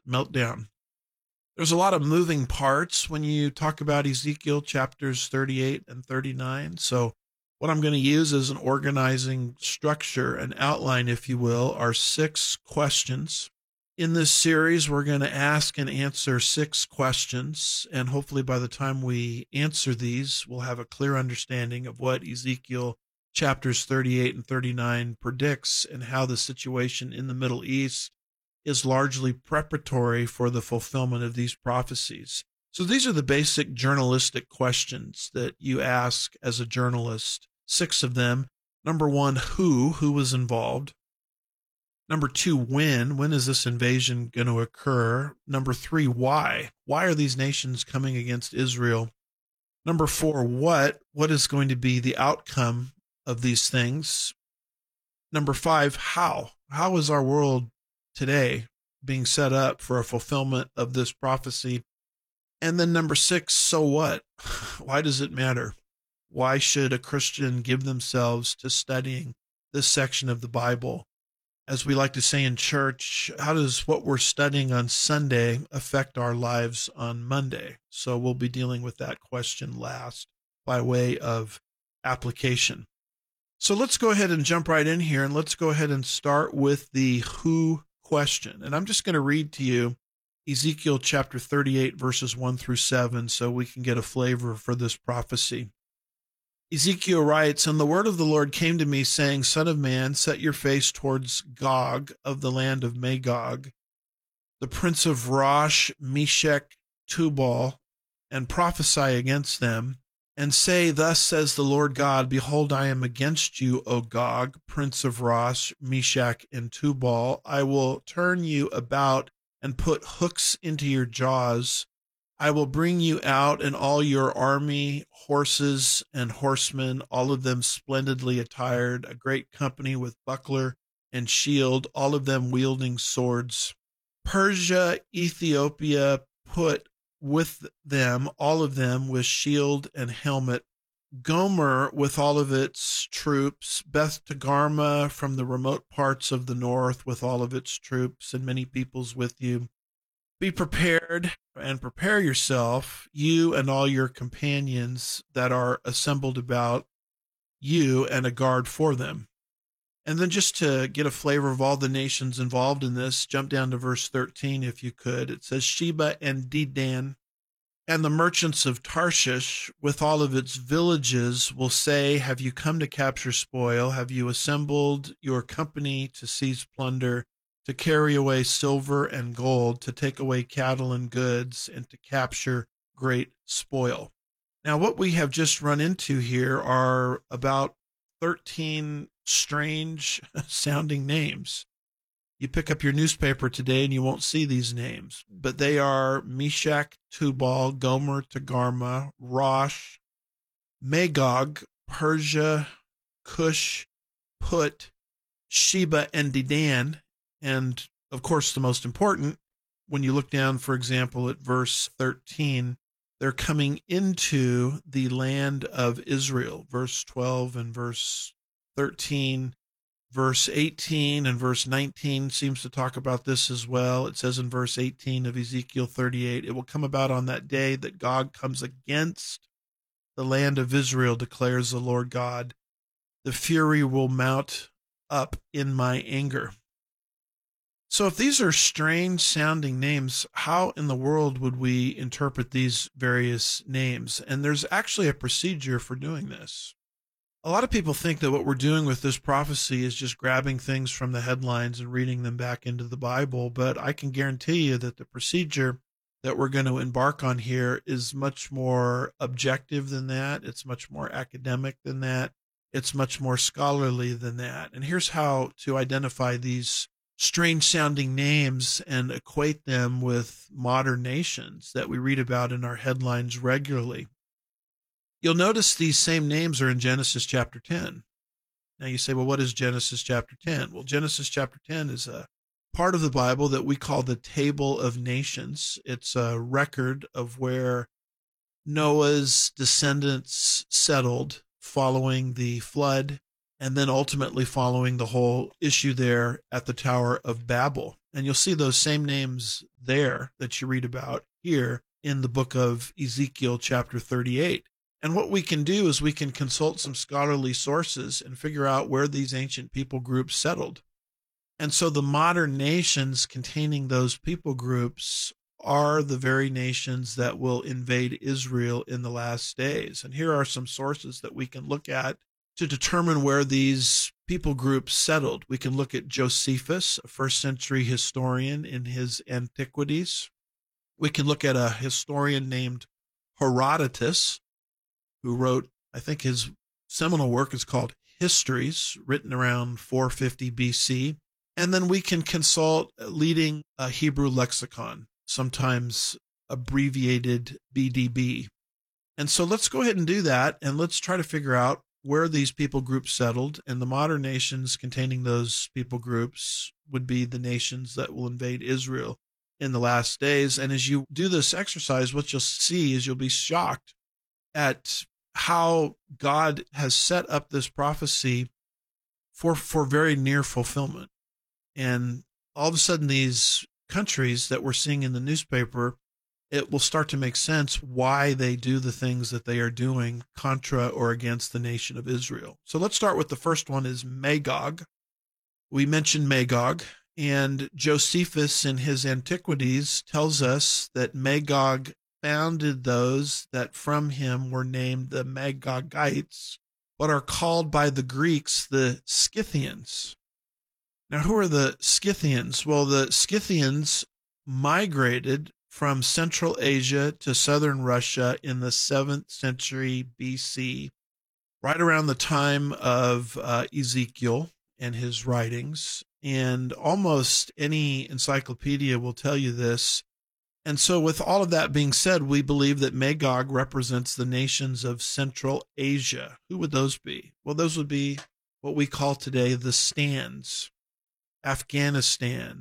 meltdown. There's a lot of moving parts when you talk about Ezekiel chapters 38 and 39. So what I'm going to use as an organizing structure, an outline, if you will, are 6 questions. In this series, we're going to ask and answer 6 questions, and hopefully by the time we answer these, we'll have a clear understanding of what Ezekiel chapters 38 and 39 predicts and how the situation in the Middle East is largely preparatory for the fulfillment of these prophecies. So these are the basic journalistic questions that you ask as a journalist. 6 of them. Number 1, who was involved? Number 2, when is this invasion going to occur? Number 3, why? Why are these nations coming against Israel? Number 4, what is going to be the outcome of these things? Number 5, how? How is our world today being set up for a fulfillment of this prophecy? And then number 6, so what? Why does it matter? Why should a Christian give themselves to studying this section of the Bible? As we like to say in church, how does what we're studying on Sunday affect our lives on Monday? So we'll be dealing with that question last by way of application. So let's go ahead and jump right in here, and let's go ahead and start with the who question. And I'm just going to read to you Ezekiel chapter 38, verses 1 through 7, so we can get a flavor for this prophecy. Ezekiel writes, "And the word of the Lord came to me, saying, Son of man, set your face towards Gog of the land of Magog, the prince of Rosh, Meshech, Tubal, and prophesy against them, and say, Thus says the Lord God, Behold, I am against you, O Gog, prince of Rosh, Meshech, and Tubal. I will turn you about and put hooks into your jaws. I will bring you out and all your army, horses and horsemen, all of them splendidly attired, a great company with buckler and shield, all of them wielding swords. Persia, Ethiopia, Put with them, all of them with shield and helmet. Gomer with all of its troops, Beth Togarmah from the remote parts of the north with all of its troops, and many peoples with you. Be prepared and prepare yourself, you and all your companions that are assembled about you, and a guard for them." And then just to get a flavor of all the nations involved in this, jump down to verse 13 if you could. It says, Sheba and Dedan and the merchants of Tarshish with all of its villages will say, Have you come to capture spoil? Have you assembled your company to seize plunder, to carry away silver and gold, to take away cattle and goods, and to capture great spoil? Now, what we have just run into here are about 13 strange sounding names. You pick up your newspaper today and you won't see these names, but they are Meshech, Tubal, Gomer, Togarmah, Rosh, Magog, Persia, Cush, Put, Sheba, and Dedan. And of course, the most important, when you look down, for example, at verse 13, they're coming into the land of Israel. Verse 12 and verse 13, verse 18 and verse 19 seems to talk about this as well. It says in verse 18 of Ezekiel 38, It will come about on that day that Gog comes against the land of Israel, declares the Lord God. The fury will mount up in my anger. So if these are strange sounding names, how in the world would we interpret these various names? And there's actually a procedure for doing this. A lot of people think that what we're doing with this prophecy is just grabbing things from the headlines and reading them back into the Bible, but I can guarantee you that the procedure that we're going to embark on here is much more objective than that. It's much more academic than that. It's much more scholarly than that. And here's how to identify these strange sounding names and equate them with modern nations that we read about in our headlines regularly. You'll notice these same names are in Genesis chapter 10. Now you say, well, what is Genesis chapter 10? Well, Genesis chapter 10 is a part of the Bible that we call the Table of Nations. It's a record of where Noah's descendants settled following the flood, and then ultimately following the whole issue there at the Tower of Babel. And you'll see those same names there that you read about here in the book of Ezekiel, chapter 38. And what we can do is we can consult some scholarly sources and figure out where these ancient people groups settled. And so the modern nations containing those people groups are the very nations that will invade Israel in the last days. And here are some sources that we can look at to determine where these people groups settled. We can look at Josephus, a first century historian, in his Antiquities. We can look at a historian named Herodotus, who wrote, I think his seminal work is called Histories, written around 450 BC. And then we can consult a leading Hebrew lexicon, sometimes abbreviated BDB. And so let's go ahead and do that, and let's try to figure out where these people groups settled. And the modern nations containing those people groups would be the nations that will invade Israel in the last days. And as you do this exercise, what you'll see is you'll be shocked at how God has set up this prophecy for very near fulfillment. And all of a sudden, these countries that we're seeing in the newspaper, it will start to make sense why they do the things that they are doing contra or against the nation of Israel. So let's start with the first one is Magog. We mentioned Magog, and Josephus in his Antiquities tells us that Magog founded those that from him were named the Magogites, but are called by the Greeks the Scythians. Now, who are the Scythians? Well, the Scythians migrated from Central Asia to southern Russia in the 7th century BC, right around the time of Ezekiel and his writings. And almost any encyclopedia will tell you this. And so with all of that being said, we believe that Magog represents the nations of Central Asia. Who would those be? Well, those would be what we call today the Stans: Afghanistan,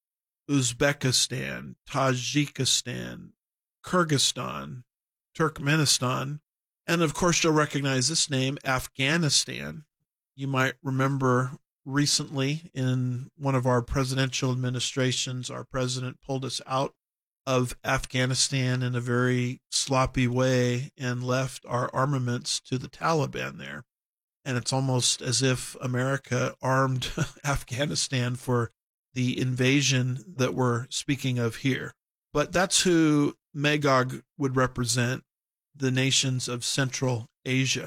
Uzbekistan, Tajikistan, Kyrgyzstan, Turkmenistan, and of course you'll recognize this name, Afghanistan. You might remember recently in one of our presidential administrations, our president pulled us out of Afghanistan in a very sloppy way and left our armaments to the Taliban there. And it's almost as if America armed Afghanistan for the invasion that we're speaking of here. But that's who Magog would represent, the nations of Central Asia.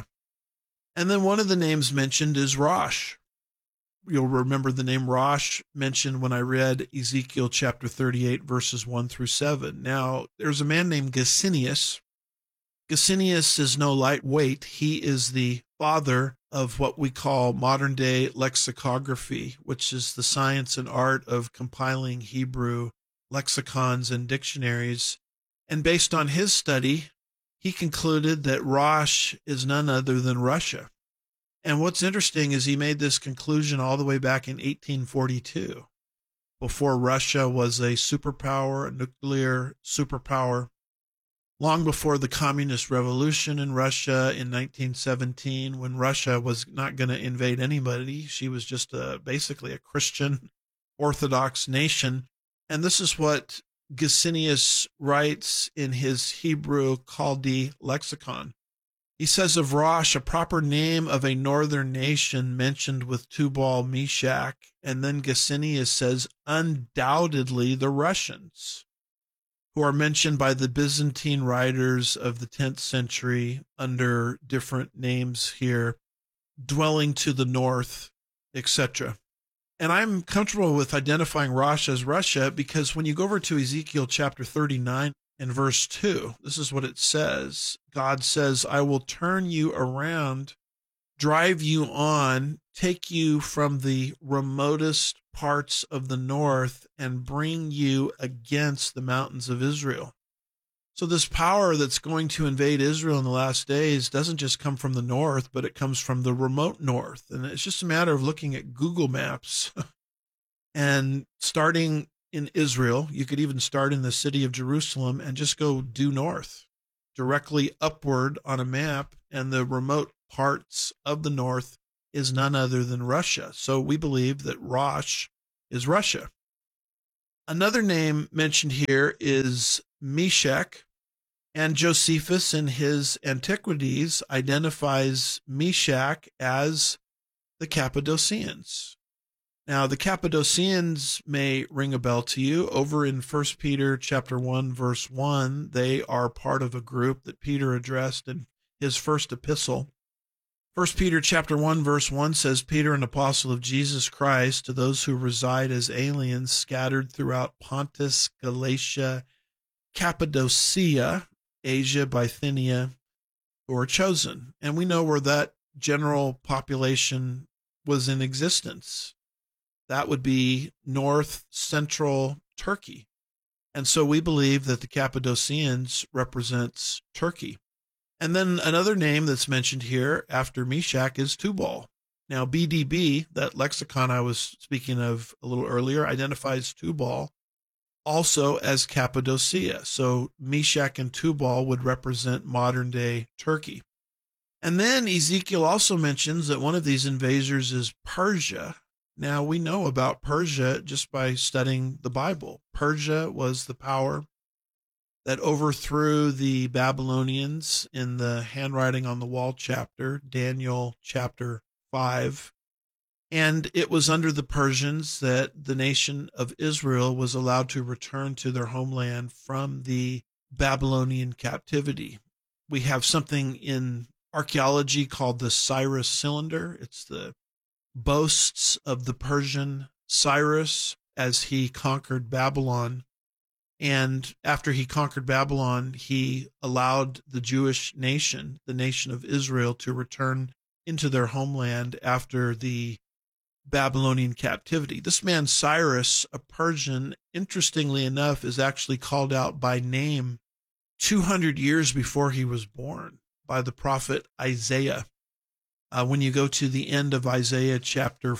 And then one of the names mentioned is Rosh. You'll remember the name Rosh mentioned when I read Ezekiel chapter 38, verses 1 through 7. Now, there's a man named Gesenius. Gesenius is no lightweight. He is the father of what we call modern-day lexicography, which is the science and art of compiling Hebrew lexicons and dictionaries. And based on his study, he concluded that Rosh is none other than Russia. And what's interesting is he made this conclusion all the way back in 1842, before Russia was a superpower, a nuclear superpower. Long before the communist revolution in Russia in 1917, when Russia was not going to invade anybody. She was just basically a Christian Orthodox nation. And this is what Gesenius writes in his Hebrew Chaldee lexicon. He says of Rosh, a proper name of a northern nation mentioned with Tubal Meshach. And then Gesenius says, undoubtedly the Russians, who are mentioned by the Byzantine writers of the 10th century under different names here, dwelling to the north, etc. And I'm comfortable with identifying Rosh as Russia because when you go over to Ezekiel chapter 39 and verse 2, this is what it says. God says, I will turn you around, drive you on, take you from the remotest parts of the north and bring you against the mountains of Israel. So this power that's going to invade Israel in the last days doesn't just come from the north, but it comes from the remote north. And it's just a matter of looking at Google Maps and starting in Israel. You could even start in the city of Jerusalem and just go due north, directly upward on a map, and the remote parts of the north is none other than Russia. So we believe that Rosh is Russia. Another name mentioned here is Meshach, and Josephus in his Antiquities identifies Meshach as the Cappadocians. Now, the Cappadocians may ring a bell to you. Over in 1 Peter chapter 1, verse 1, they are part of a group that Peter addressed in his first epistle. 1 Peter chapter 1, verse 1 says, Peter, an apostle of Jesus Christ, to those who reside as aliens scattered throughout Pontus, Galatia, Cappadocia, Asia, Bithynia, who are chosen. And we know where that general population was in existence. That would be north central Turkey. And so we believe that the Cappadocians represents Turkey. And then another name that's mentioned here after Meshach is Tubal. Now, BDB, that lexicon I was speaking of a little earlier, identifies Tubal also as Cappadocia. So Meshach and Tubal would represent modern-day Turkey. And then Ezekiel also mentions that one of these invaders is Persia. Now, we know about Persia just by studying the Bible. Persia was the power that overthrew the Babylonians in the handwriting on the wall chapter, Daniel chapter 5. And it was under the Persians that the nation of Israel was allowed to return to their homeland from the Babylonian captivity. We have something in archaeology called the Cyrus cylinder. It's the boasts of the Persian Cyrus as he conquered Babylon. And after he conquered Babylon, he allowed the Jewish nation, the nation of Israel, to return into their homeland after the Babylonian captivity. This man Cyrus, a Persian, interestingly enough, is actually called out by name 200 years before he was born by the prophet Isaiah. When you go to the end of Isaiah chapter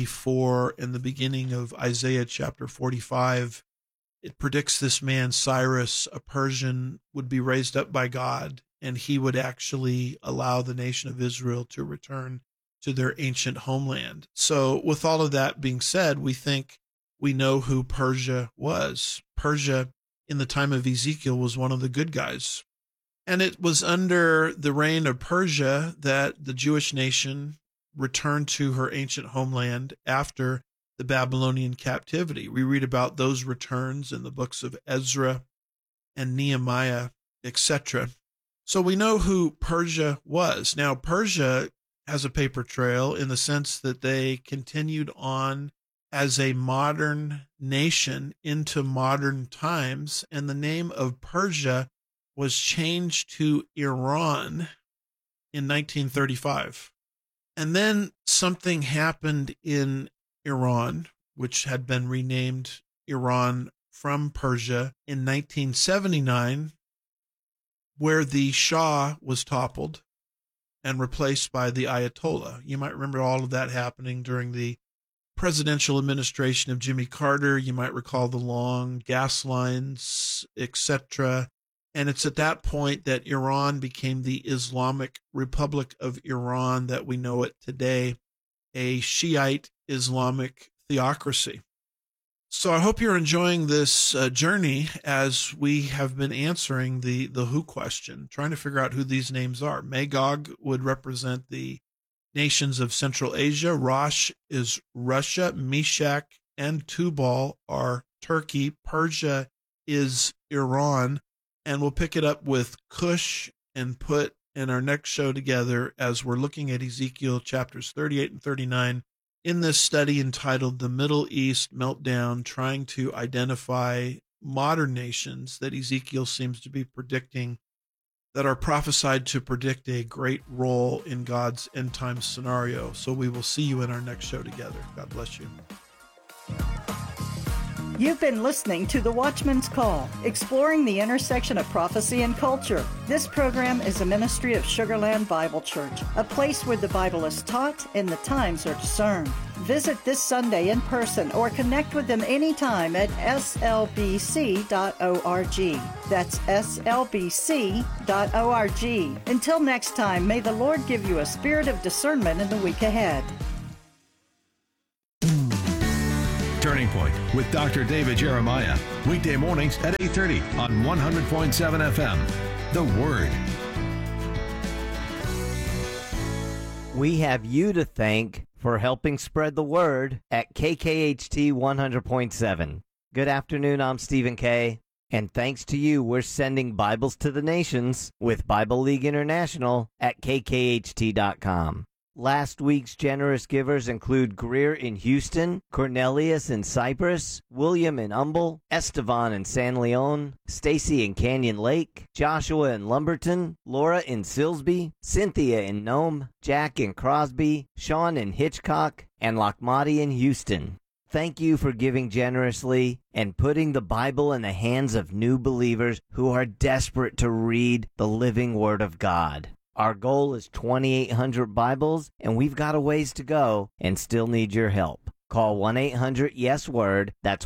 44 and the beginning of Isaiah chapter 45, it predicts this man Cyrus, a Persian, would be raised up by God, and he would actually allow the nation of Israel to return to their ancient homeland. So with all of that being said, we think we know who Persia was. Persia, in the time of Ezekiel, was one of the good guys. And it was under the reign of Persia that the Jewish nation returned to her ancient homeland after the Babylonian captivity. We read about those returns in the books of Ezra and Nehemiah, etc. So we know who Persia was. Now, Persia has a paper trail in the sense that they continued on as a modern nation into modern times, and the name of Persia was changed to Iran in 1935. And then something happened in Iran, which had been renamed Iran from Persia in 1979, where the Shah was toppled and replaced by the Ayatollah. You might remember all of that happening during the presidential administration of Jimmy Carter. You might recall the long gas lines, etc. And it's at that point that Iran became the Islamic Republic of Iran that we know it today, a Shiite Islamic theocracy. So I hope you're enjoying this journey as we have been answering the who question, trying to figure out who these names are. Magog would represent the nations of Central Asia. Rosh is Russia. Meshach and Tubal are Turkey. Persia is Iran. And we'll pick it up with Cush and Put in our next show together as we're looking at Ezekiel chapters 38 and 39 in this study entitled The Middle East Meltdown, trying to identify modern nations that Ezekiel seems to be predicting that are prophesied to predict a great role in God's end time scenario. So we will see you in our next show together. God bless you. You've been listening to The Watchman's Call, exploring the intersection of prophecy and culture. This program is a ministry of Sugar Land Bible Church, a place where the Bible is taught and the times are discerned. Visit this Sunday in person or connect with them anytime at slbc.org. That's slbc.org. Until next time, may the Lord give you a spirit of discernment in the week ahead. Turning Point with Dr. David Jeremiah. Weekday mornings at 8:30 on 100.7 FM. The Word. We have you to thank for helping spread the word at KKHT 100.7. Good afternoon, I'm Stephen K. And thanks to you, we're sending Bibles to the nations with Bible League International at kkht.com. Last week's generous givers include Greer in Houston, Cornelius in Cyprus, William in Humble, Estevan in San Leon, Stacy in Canyon Lake, Joshua in Lumberton, Laura in Silsby, Cynthia in Nome, Jack in Crosby, Sean in Hitchcock, and Lochmati in Houston. Thank you for giving generously and putting the Bible in the hands of new believers who are desperate to read the living Word of God. Our goal is 2,800 Bibles, and we've got a ways to go and still need your help. Call 1-800-YES-WORD. That's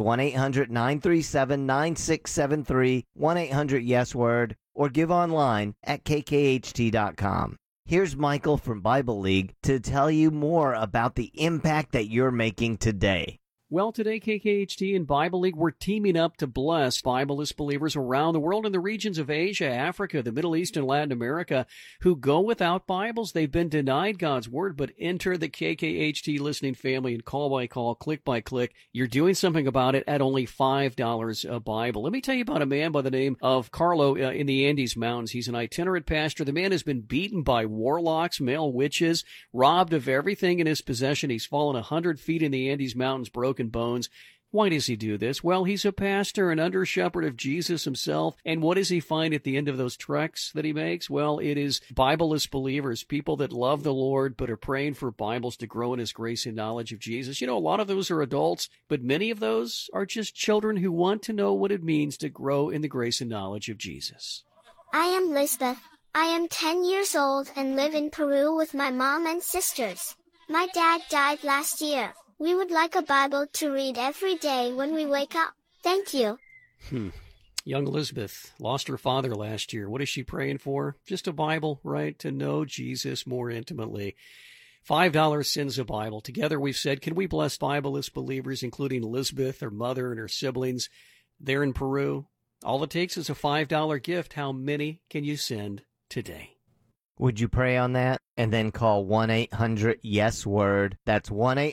1-800-937-9673, 1-800-YES-WORD, or give online at kkht.com. Here's Michael from Bible League to tell you more about the impact that you're making today. Well, today, KKHT and Bible League, we're teaming up to bless Bibleless believers around the world in the regions of Asia, Africa, the Middle East, and Latin America who go without Bibles. They've been denied God's Word, but enter the KKHT listening family and call by call, click by click. You're doing something about it at only $5 a Bible. Let me tell you about a man by the name of Carlo in the Andes Mountains. He's an itinerant pastor. The man has been beaten by warlocks, male witches, robbed of everything in his possession. He's fallen 100 feet in the Andes Mountains, broken bones. Why does he do this? Well, he's a pastor, an under-shepherd of Jesus himself. And what does he find at the end of those treks that he makes? Well, it is Bibleless believers, people that love the Lord but are praying for Bibles to grow in His grace and knowledge of Jesus. You know, a lot of those are adults, but many of those are just children who want to know what it means to grow in the grace and knowledge of Jesus. I am Lisbeth. I am 10 years old and live in Peru with my mom and sisters. My dad died last year. We would like a Bible to read every day when we wake up. Thank you. Young Elizabeth lost her father last year. What is she praying for? Just a Bible, right? To know Jesus more intimately. $5 sends a Bible. Together we've said, can we bless Bibleless believers, including Elizabeth, her mother, and her siblings there in Peru? All it takes is a $5 gift. How many can you send today? Would you pray on that? And then call 1-800-YES-WORD. That's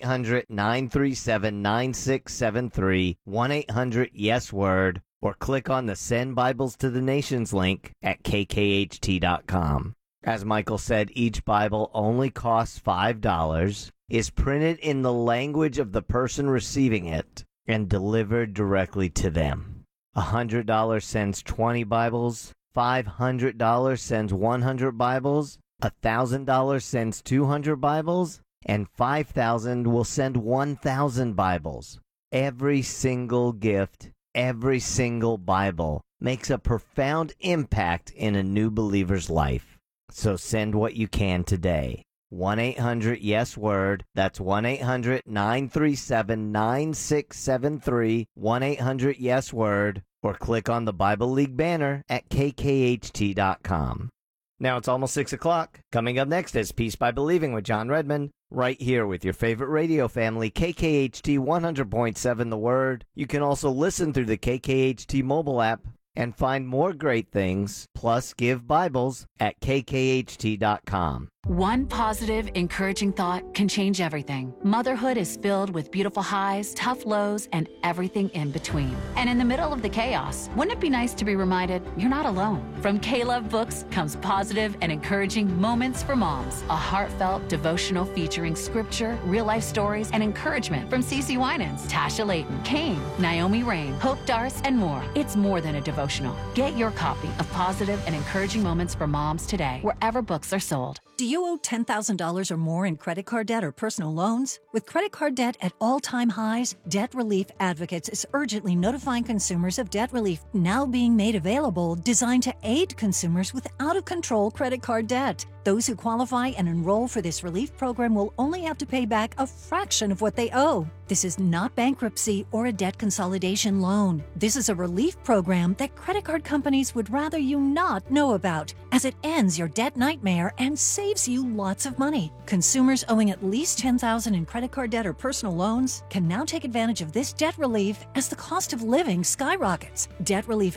1-800-937-9673, 1-800-YES-WORD, or click on the Send Bibles to the Nations link at kkht.com. As Michael said, each Bible only costs $5, is printed in the language of the person receiving it, and delivered directly to them. $100 sends 20 Bibles. $500 sends 100 Bibles, $1,000 sends 200 Bibles, and $5,000 will send 1,000 Bibles. Every single gift, every single Bible makes a profound impact in a new believer's life. So send what you can today. 1-800-YES-WORD. That's 1-800-937-9673, 1-800-YES-WORD. Or click on the Bible League banner at kkht.com. Now it's almost 6 o'clock. Coming up next is Peace by Believing with John Redmond, right here with your favorite radio family, KKHT 100.7 The Word. You can also listen through the KKHT mobile app and find more great things, plus give Bibles at kkht.com. One positive, encouraging thought can change everything. Motherhood is filled with beautiful highs, tough lows, and everything in between. And in the middle of the chaos, wouldn't it be nice to be reminded you're not alone? From K-Love Books comes positive and encouraging Moments for Moms, a heartfelt devotional featuring scripture, real-life stories, and encouragement from CeCe Winans, Tasha Layton, Kane, Naomi Rain, Hope Darce, and more. It's more than a devotional. Get your copy of Positive and Encouraging Moments for Moms today, wherever books are sold. Do you owe $10,000 or more in credit card debt or personal loans? With credit card debt at all-time highs, Debt Relief Advocates is urgently notifying consumers of debt relief now being made available, designed to aid consumers with out-of-control credit card debt. Those who qualify and enroll for this relief program will only have to pay back a fraction of what they owe. This is not bankruptcy or a debt consolidation loan. This is a relief program that credit card companies would rather you not know about, as it ends your debt nightmare and saves saves you lots of money. Consumers owing at least $10,000 in credit card debt or personal loans can now take advantage of this debt relief as the cost of living skyrockets. Debt relief